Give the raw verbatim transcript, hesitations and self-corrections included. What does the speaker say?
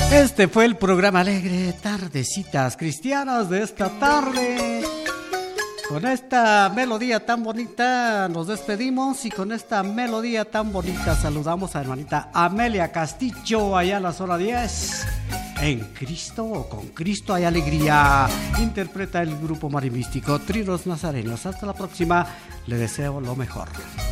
Este fue el programa alegre, Tardecitas Cristianas de esta tarde. Con esta melodía tan bonita nos despedimos y con esta melodía tan bonita saludamos a hermanita Amelia Castillo allá en la zona diez. En Cristo o con Cristo hay alegría. Interpreta el grupo marimístico Trinos Nazarenos. Hasta la próxima. Le deseo lo mejor.